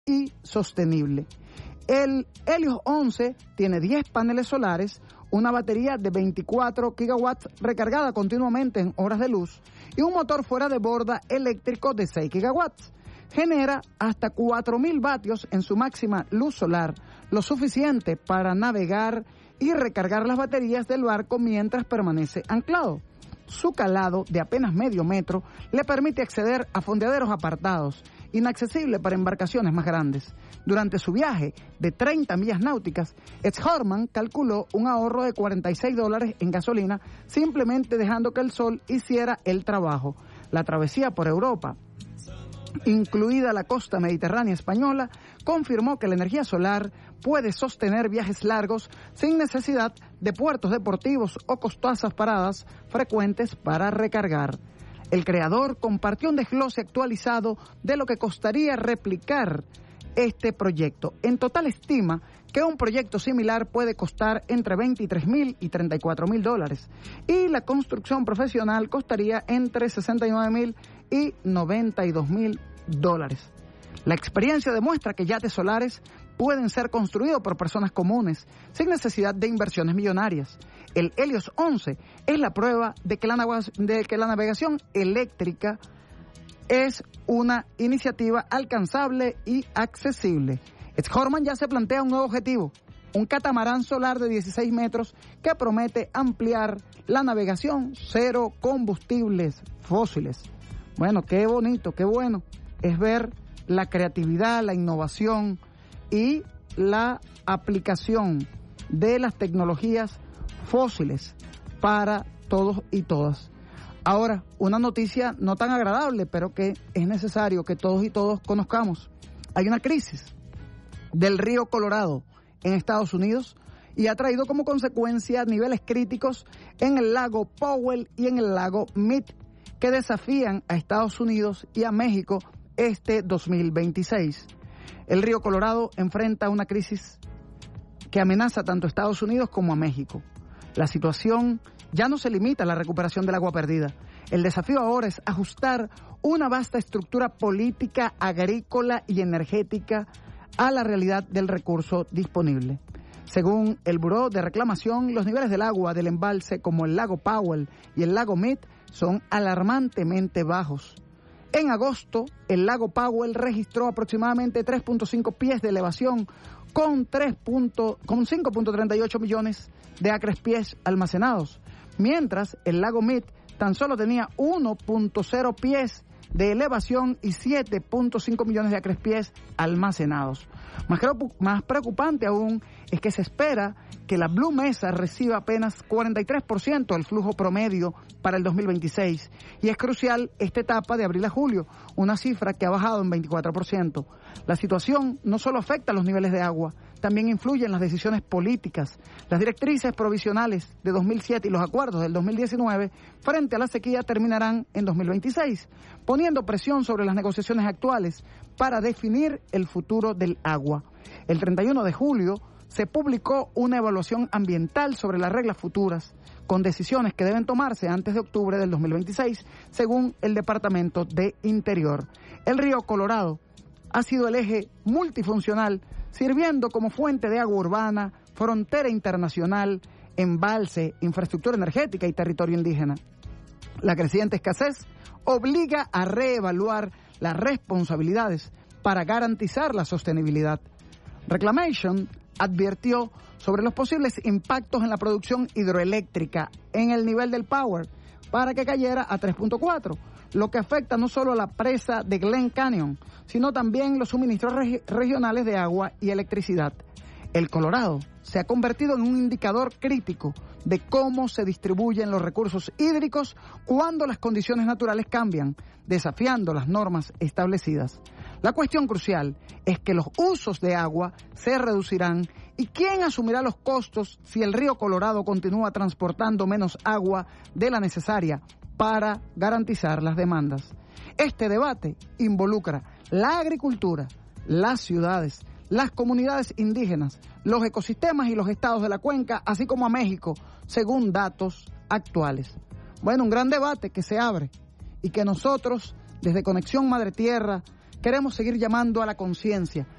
y sostenible. El Helios 11 tiene 10 paneles solares, una batería de 24 gigawatts recargada continuamente en horas de luz y un motor fuera de borda eléctrico de 6 gigawatts. Genera hasta 4.000 vatios en su máxima luz solar, lo suficiente para navegar y recargar las baterías del barco mientras permanece anclado. Su calado, de apenas medio metro, le permite acceder a fondeaderos apartados, inaccesible para embarcaciones más grandes. Durante su viaje de 30 millas náuticas, Ex-Horman calculó un ahorro de $46 en gasolina, simplemente dejando que el sol hiciera el trabajo. La travesía por Europa, incluida la costa mediterránea española, confirmó que la energía solar puede sostener viajes largos sin necesidad de puertos deportivos o costosas paradas frecuentes para recargar. El creador compartió un desglose actualizado de lo que costaría replicar este proyecto. En total estima que un proyecto similar puede costar entre $23,000 y $34,000 y la construcción profesional costaría entre $69,000 y $92,000. La experiencia demuestra que yates solares pueden ser construidos por personas comunes, sin necesidad de inversiones millonarias. El Helios 11 es la prueba de que la navegación eléctrica es una iniciativa alcanzable y accesible. Ex-Horman ya se plantea un nuevo objetivo, un catamarán solar de 16 metros que promete ampliar la navegación cero combustibles fósiles. Bueno, qué bonito, qué bueno es ver la creatividad, la innovación y la aplicación de las tecnologías fósiles para todos y todas. Ahora, una noticia no tan agradable, pero que es necesario que todos y todos conozcamos. Hay una crisis del río Colorado en Estados Unidos y ha traído como consecuencia niveles críticos en el lago Powell y en el lago Mead, que desafían a Estados Unidos y a México este 2026. El río Colorado enfrenta una crisis que amenaza tanto a Estados Unidos como a México. La situación ya no se limita a la recuperación del agua perdida. El desafío ahora es ajustar una vasta estructura política, agrícola y energética a la realidad del recurso disponible. Según el Buró de Reclamación, los niveles del agua del embalse como el lago Powell y el lago Mead son alarmantemente bajos. En agosto, el lago Powell registró aproximadamente 3.5 pies de elevación con 5.38 millones de acres pies almacenados, mientras el lago Mead tan solo tenía 1.0 pies de elevación y 7.5 millones de acres pies almacenados. Más preocupante aún es que se espera que la Blue Mesa reciba apenas 43% del flujo promedio para el 2026 y es crucial esta etapa de abril a julio, una cifra que ha bajado en 24%. La situación no solo afecta a los niveles de agua, también influye en las decisiones políticas. Las directrices provisionales de 2007 y los acuerdos del 2019 frente a la sequía terminarán en 2026, poniendo presión sobre las negociaciones actuales para definir el futuro del agua. El 31 de julio se publicó una evaluación ambiental sobre las reglas futuras, con decisiones que deben tomarse antes de octubre del 2026, según el Departamento de Interior. El río Colorado ha sido el eje multifuncional, sirviendo como fuente de agua urbana, frontera internacional, embalse, infraestructura energética y territorio indígena. La creciente escasez obliga a reevaluar las responsabilidades para garantizar la sostenibilidad. Reclamation advirtió sobre los posibles impactos en la producción hidroeléctrica en el nivel del Power para que cayera a 3.4, lo que afecta no solo a la presa de Glen Canyon, sino también los suministros regionales de agua y electricidad. El Colorado se ha convertido en un indicador crítico de cómo se distribuyen los recursos hídricos cuando las condiciones naturales cambian, desafiando las normas establecidas. La cuestión crucial es que los usos de agua se reducirán y ¿quién asumirá los costos si el río Colorado continúa transportando menos agua de la necesaria para garantizar las demandas? Este debate involucra la agricultura, las ciudades, las comunidades indígenas, los ecosistemas y los estados de la cuenca, así como a México, según datos actuales. Bueno, un gran debate que se abre y que nosotros, desde Conexión Madre Tierra, queremos seguir llamando a la conciencia